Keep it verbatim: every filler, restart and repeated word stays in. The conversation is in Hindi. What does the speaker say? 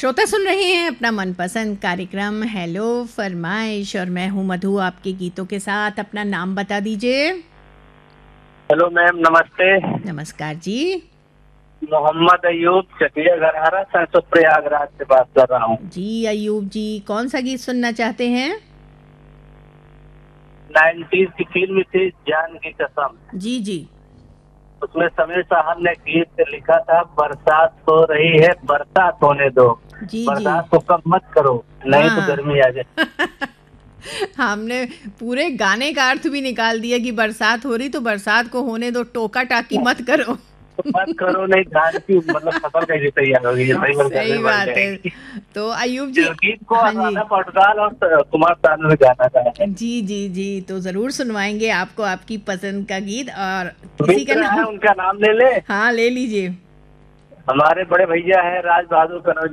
श्रोता सुन रहे हैं अपना मनपसंद कार्यक्रम हेलो फरमाइश और मैं हूं मधु आपके गीतों के साथ। अपना नाम बता दीजिए। हेलो मैम, नमस्ते। नमस्कार जी। मोहम्मद अयूब चकिया गरहारा संसद प्रयागराज से बात कर रहा हूँ। जी अयूब जी, कौन सा गीत सुनना चाहते हैं? नाइन्टीज की फिल्म थी जान की कसम। जी जी। उसमें समीर साहब ने गीत लिखा था, बरसात हो रही है बरसात होने दो, जी बरसात जी। को कम मत करो नहीं तो हाँ गर्मी आ जाए। हमने पूरे गाने का अर्थ भी निकाल दिया कि बरसात हो रही तो बरसात को होने दो, टोका टाकी मत करो। तो मत करो नहीं, धान की मतलब फसल कैसे तैयार होगी, सही बन सही बन बात है। जाएगी। तो अयूब जी, इस गीत को हाँ जी राणा पौडवाल और कुमार सानू ने गाना गाया है। जी जी जी, तो जरूर सुनवाएंगे आपको आपकी पसंद का गीत। और किसी का मित्र है, नाम? उनका नाम ले ले। हाँ ले लीजिए। हमारे बड़े भैया है राज बहादुर कनौज